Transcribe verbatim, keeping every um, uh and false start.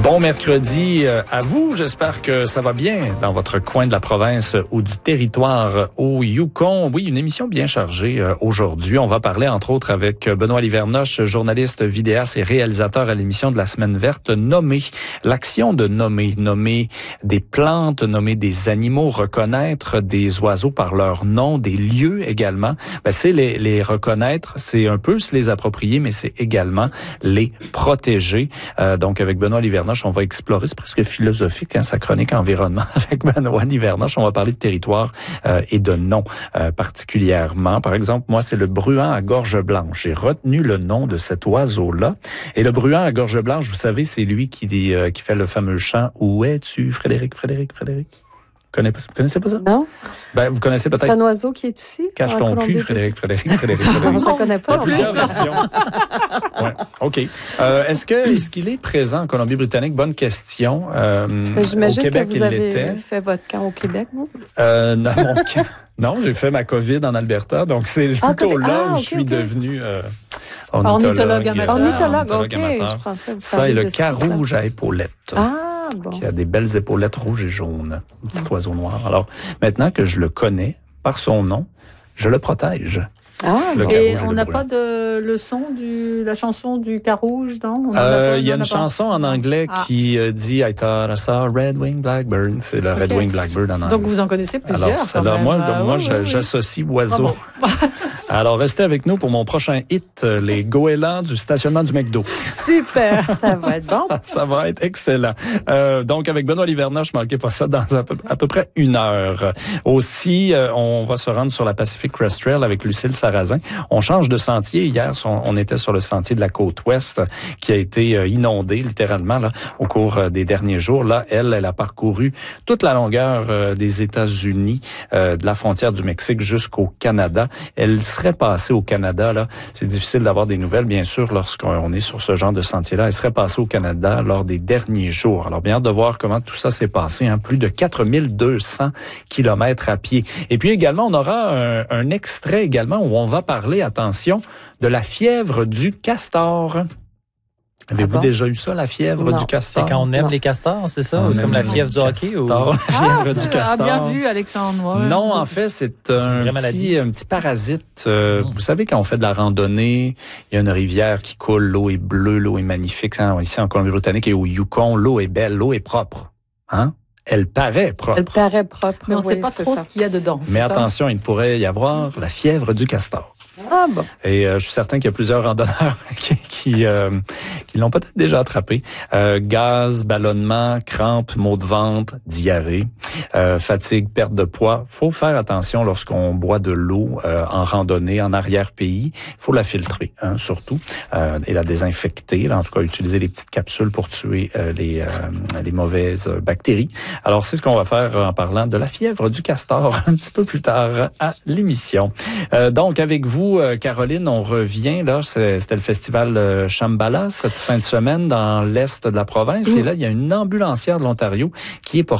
Bon mercredi à vous. J'espère que ça va bien dans votre coin de la province ou du territoire au Yukon. Oui, une émission bien chargée aujourd'hui. On va parler entre autres avec Benoît Livernoche, journaliste, vidéaste et réalisateur à l'émission de la Semaine verte, Nommer. L'action de nommer, nommer des plantes, nommer des animaux, reconnaître des oiseaux par leur nom, des lieux également. Ben, c'est les, les reconnaître, c'est un peu se les approprier, mais c'est également les protéger. Euh, donc avec Benoît Livernoche, on va explorer, c'est presque philosophique, hein, sa chronique environnement avec Benoît Livernoche. On va parler de territoire euh, et de noms euh, particulièrement. Par exemple, moi, c'est le bruant à gorge blanche. J'ai retenu le nom de cet oiseau-là. Et le bruant à gorge blanche, vous savez, c'est lui qui dit, euh, qui fait le fameux chant « Où es-tu, Frédéric, Frédéric, Frédéric ?» Vous connaissez pas ça? Non. Ben, vous connaissez peut-être. C'est un oiseau qui est ici. Cache ton cul, Frédéric, Frédéric, Frédéric, Frédéric. Je ne connais pas. Il y a plusieurs versions. Ouais. OK. Euh, est-ce que, est-ce qu'il est présent en Colombie-Britannique? Bonne question. Euh, J'imagine au Québec, que vous il avez l'était. fait votre camp au Québec, non? Euh, non, mon camp. Non, j'ai fait ma COVID en Alberta, donc c'est Ah, plutôt là ah, où okay, je suis okay. devenu euh, Ornithologue ornithologue. amateur. Ornithologue, ornithologue OK. amateur. Je pensais vous Ça et le de ce truc-là. carouge à épaulettes. Ah, bon. Qui a des belles épaulettes rouges et jaunes. Un petit oiseau noir. Alors, maintenant que je le connais par son nom, je le protège. Ah, Le bon. carouge Et on le n'a brun. pas de le son du la chanson du Carouge, non? On en a Euh, pas, Il y a on en une a pas. chanson en anglais Ah. qui euh, dit I thought I saw a red-winged blackbird. C'est le Ok. red-winged blackbird en anglais. Donc vous en connaissez plusieurs. Alors, quand celle-là, même. moi, Ah, moi oui, je- oui, oui. j'associe oiseau. Ah bon. Alors, restez avec nous pour mon prochain hit, euh, les goélands du stationnement du McDo. Super. Ça va être bon. Ça, ça va être excellent. Euh, donc, avec Benoît Livernoche, je ne manquez pas ça dans à peu, à peu près une heure. Aussi, euh, on va se rendre sur la Pacific Crest Trail avec Lucille Sarrazin. On change de sentier. Hier, on, on était sur le sentier de la côte ouest qui a été euh, inondé littéralement là, au cours euh, des derniers jours. Là, elle, elle a parcouru toute la longueur euh, des États-Unis, euh, de la frontière du Mexique jusqu'au Canada. Elle serait passée au Canada. Là, c'est difficile d'avoir des nouvelles, bien sûr, lorsqu'on est sur ce genre de sentier-là. Elle serait passée au Canada lors des derniers jours. Alors, bien hâte de voir comment tout ça s'est passé. Hein? Plus de quatre mille deux cents kilomètres à pied. Et puis également, on aura un, un extrait également où on va parler, attention, de la fièvre du castor. Avez-vous Ah bon? déjà eu ça, la fièvre Non. du castor? C'est quand on aime Non. les castors, c'est ça? On Ou c'est aime comme la les fièvre du hockey? Ou... castors, la Ah, fièvre du c'est- castor. ah, bien vu, Alexandre. Ouais. Non, en fait, c'est une un vraie petit, maladie. un petit parasite. Euh, Mm. Vous savez, quand on fait de la randonnée, il y a une rivière qui coule, l'eau est bleue, l'eau est magnifique. Hein, ici, en Colombie-Britannique et au Yukon, l'eau est belle, l'eau est propre. Hein? Elle paraît propre. Elle paraît propre. Mais on ne oui, sait pas c'est trop ça. ce qu'il y a dedans. Mais c'est ça? attention, il pourrait y avoir la fièvre du castor. Ah, bon. Et euh, je suis certain qu'il y a plusieurs randonneurs qui, qui, euh, qui l'ont peut-être déjà attrapé. Euh, gaz, ballonnement, crampes, maux de ventre, diarrhée, euh, fatigue, perte de poids. Faut faire attention lorsqu'on boit de l'eau euh, en randonnée, en arrière-pays. Il faut la filtrer, hein, surtout, euh, et la désinfecter. Là, en tout cas, utiliser les petites capsules pour tuer euh, les, euh, les mauvaises bactéries. Alors, c'est ce qu'on va faire en parlant de la fièvre du castor un petit peu plus tard à l'émission. Euh, donc, avec vous, Caroline, on revient. Là, c'était le festival euh, Shambhala cette fin de semaine dans l'est de la province. Et là, il y a une ambulancière de l'Ontario qui est portée